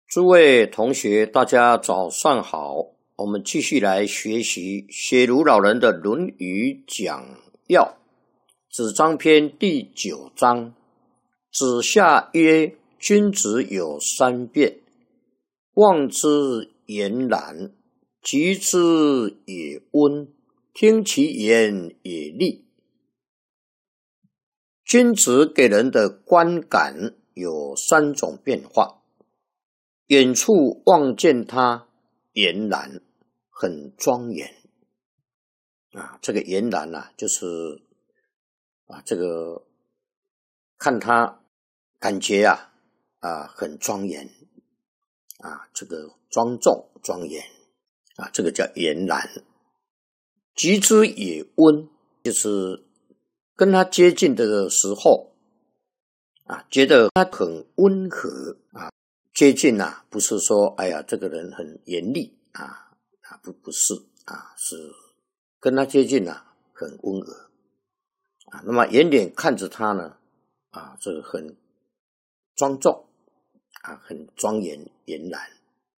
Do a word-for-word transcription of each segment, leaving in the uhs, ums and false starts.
诸位同学，大家早上好。我们继续来学习写儒老人的《论语讲要》子张篇第九章。子夏曰：君子有三变，望之俨然，及之也温，听其言也利。君子给人的观感有三种变化。远处望见他俨然，很庄严啊，这个俨然啊，就是啊，这个看他感觉啊啊很庄严啊，这个庄重庄严啊，这个叫俨然。及之也温，就是跟他接近的时候啊，觉得他很温和啊。接近啊，不是说哎呀这个人很严厉啊啊不不是啊，是跟他接近啊很温和啊。那么远远看着他呢啊，这个很庄重啊，很庄严俨然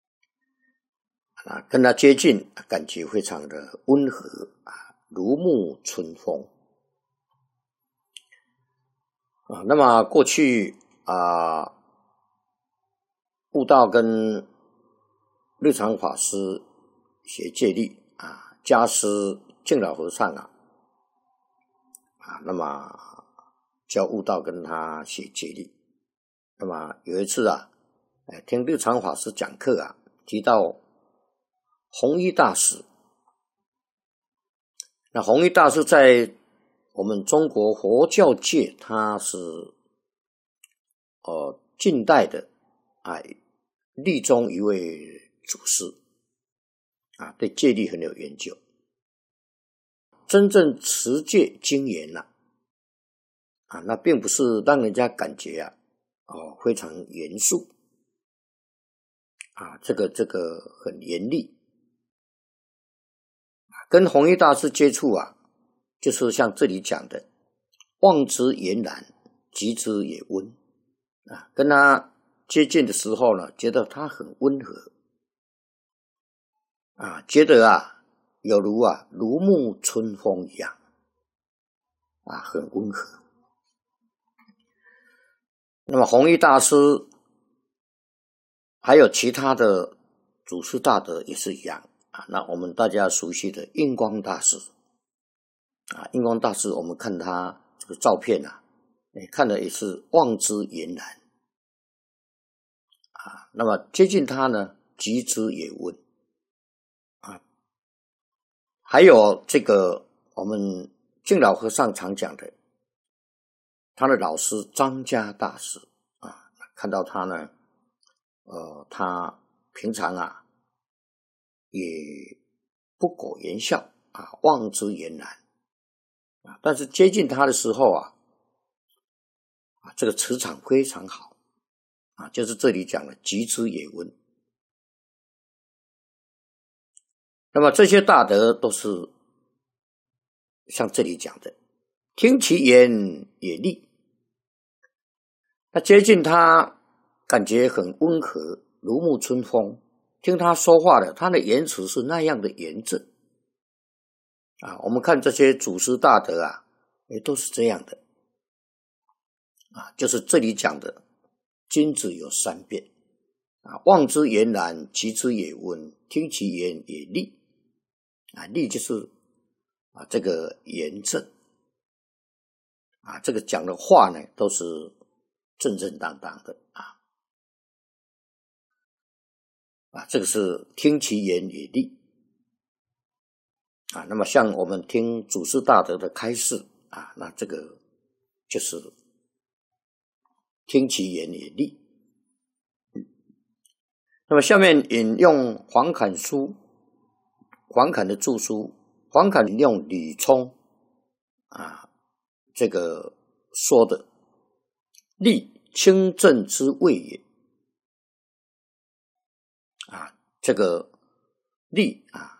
啊，跟他接近感觉非常的温和啊，如沐春风啊。那么过去啊。悟道跟日常法师学戒律啊，家师净老和尚啊，啊，那么教悟道跟他学戒律。那么有一次啊，哎，听日常法师讲课啊，提到弘一大师。那弘一大师在我们中国佛教界，他是呃近代的啊。律中一位祖师啊，对戒律很有研究，真正持戒精严呐 啊, 啊，那并不是让人家感觉啊，哦，非常严肃啊，这个这个很严厉。跟弘一大师接触啊，就是像这里讲的，望之俨然，及之也温啊，跟他接近的时候呢，觉得他很温和啊，觉得啊有如啊如沐春风一样啊，很温和。那么弘一大师还有其他的祖师大德也是一样啊。那我们大家熟悉的印光大师啊，印光大师我们看他这个照片啊，看的也是望之俨然啊。那么接近他呢，及之也温啊。还有这个我们净老和尚常讲的，他的老师张家大师啊，看到他呢，呃，他平常啊也不苟言笑啊，望之俨然啊，但是接近他的时候啊，啊，这个磁场非常好啊，就是这里讲的及之也温。那么这些大德都是像这里讲的，听其言也利。那接近他，感觉很温和，如沐春风。听他说话的，他的言辞是那样的严正啊。我们看这些祖师大德啊，也都是这样的啊。就是这里讲的，君子有三变啊，望之俨然，及之也温，听其言也利啊。利就是啊这个严正啊，这个讲的话呢，都是正正当当的啊啊，这个是听其言也利啊。那么像我们听祖师大德的开示啊，那这个就是听其言也利。嗯，那么下面引用黄侃书，黄侃的著书，黄侃引用吕聪啊这个说的，利清正之谓也啊，这个利啊